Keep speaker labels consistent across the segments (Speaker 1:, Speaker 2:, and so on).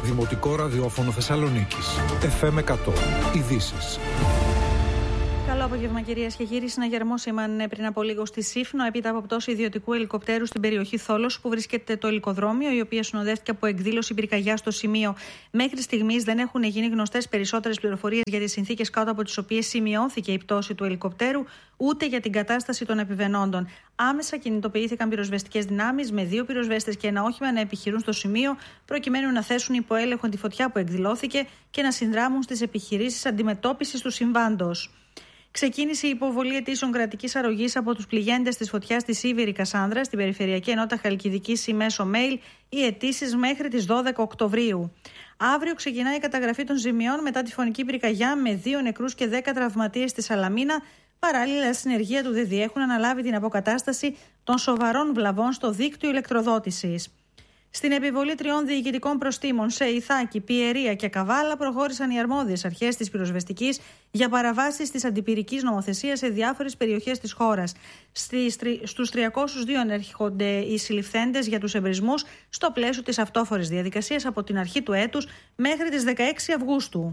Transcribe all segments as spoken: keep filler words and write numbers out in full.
Speaker 1: Δημοτικό Ραδιόφωνο Θεσσαλονίκης. εφ εμ εκατό. Ειδήσεις.
Speaker 2: Καλό απόγευμα, κυρίες και κύριοι. Συναγερμό σήμανε πριν από λίγο στη Σύφνο, έπειτα από πτώση ιδιωτικού ελικοπτέρου στην περιοχή Θόλος, που βρίσκεται το ελικοδρόμιο, η οποία συνοδεύτηκε από εκδήλωση πυρκαγιά στο σημείο. Μέχρι στιγμής δεν έχουν γίνει γνωστές περισσότερες πληροφορίες για τις συνθήκες κάτω από τις οποίες σημειώθηκε η πτώση του ελικοπτέρου, ούτε για την κατάσταση των επιβαινόντων. Άμεσα κινητοποιήθηκαν πυροσβεστικές δυνάμεις, με δύο πυροσβέστες και ένα όχημα να επιχειρούν στο σημείο, προκειμένου να θέσουν υπό έλεγχο τη φωτιά που εκδηλώθηκε και να συνδράμουν στις επιχειρήσεις αντιμετώπισης του συμβάντος. Ξεκίνησε η υποβολή αιτήσεων κρατικής αρρωγής από τους πληγέντες της φωτιάς στη Σίβηρη Κασάνδρα, στην Περιφερειακή Ενότητα Χαλκιδικής ή μέσω mail, οι αιτήσεις μέχρι τις δώδεκα Οκτωβρίου. Αύριο ξεκινάει η καταγραφή των ζημιών μετά τη φωνική πυρκαγιά, με δύο νεκρούς και δέκα τραυματίες στη Σαλαμίνα. Παράλληλα, συνεργεία του ΔΕΔΙ έχουν αναλάβει την αποκατάσταση των σοβαρών βλαβών στο δίκτυο ηλεκτροδότησης. Στην επιβολή τριών διοικητικών προστίμων σε Ιθάκη, Πιερία και Καβάλα προχώρησαν οι αρμόδιες αρχές της πυροσβεστικής για παραβάσεις της αντιπυρικής νομοθεσίας σε διάφορες περιοχές της χώρας. Στους τριακόσιους δύο ανέρχονται οι συλληφθέντες για τους εμπρισμούς στο πλαίσιο της αυτόφορης διαδικασίας από την αρχή του έτους μέχρι τις δεκαέξι Αυγούστου.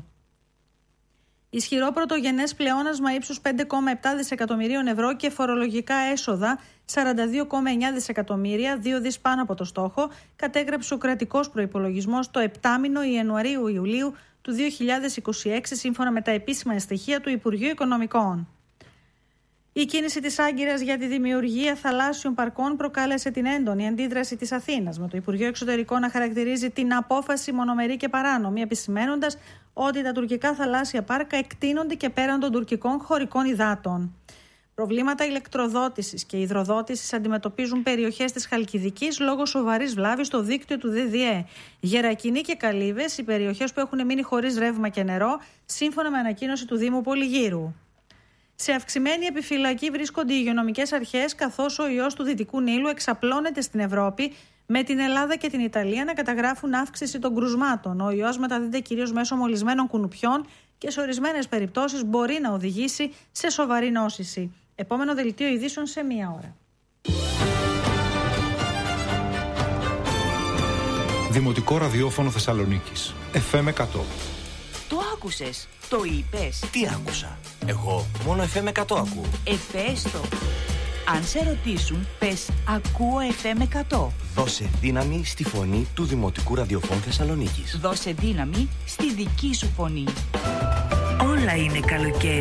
Speaker 2: Ισχυρό πρωτογενές πλεόνασμα ύψους πέντε κόμμα επτά δισεκατομμυρίων ευρώ και φορολογικά έσοδα σαράντα δύο κόμμα εννιά δισεκατομμύρια, δύο δις πάνω από το στόχο, κατέγραψε ο κρατικός προϋπολογισμός το επτάμηνο Ιανουαρίου-Ιουλίου του δύο χιλιάδες είκοσι έξι, σύμφωνα με τα επίσημα στοιχεία του Υπουργείου Οικονομικών. Η κίνηση της Άγκυρας για τη δημιουργία θαλάσσιων παρκών προκάλεσε την έντονη αντίδραση της Αθήνας, με το Υπουργείο Εξωτερικών να χαρακτηρίζει την απόφαση μονομερή και παράνομη, επισημαίνοντας ότι τα τουρκικά θαλάσσια πάρκα εκτείνονται και πέραν των τουρκικών χωρικών υδάτων. Προβλήματα ηλεκτροδότησης και υδροδότησης αντιμετωπίζουν περιοχές της Χαλκιδικής λόγω σοβαρής βλάβης στο δίκτυο του ΔΕΔΙΕ. Γερακινή και Καλύβες, οι περιοχές που έχουν μείνει χωρίς ρεύμα και νερό, σύμφωνα με ανακοίνωση του Δήμου Πολυγύρου. Σε αυξημένη επιφυλακή βρίσκονται οι υγειονομικές αρχές, καθώς ο ιός του Δυτικού Νείλου εξαπλώνεται στην Ευρώπη, με την Ελλάδα και την Ιταλία να καταγράφουν αύξηση των κρουσμάτων. Ο ιός μεταδίδεται κυρίως μέσω μολυσμένων κουνουπιών και σε ορισμένες περιπτώσεις μπορεί να οδηγήσει σε σοβαρή νόσηση. Επόμενο δελτίο ειδήσεων σε μία ώρα.
Speaker 1: Δημοτικό Ραδιόφωνο Θεσσαλονίκης. εφ εμ εκατό.
Speaker 3: Το άκουσες, το είπες.
Speaker 4: Τι άκουσα? Εγώ μόνο εφ εμ εκατό ακούω.
Speaker 3: Εφές το. Αν σε ρωτήσουν, πες ακούω εφ εμ εκατό.
Speaker 4: Δώσε δύναμη στη φωνή του Δημοτικού Ραδιοφώνου Θεσσαλονίκης.
Speaker 3: Δώσε δύναμη στη δική σου φωνή. Όλα είναι καλοκαίρι.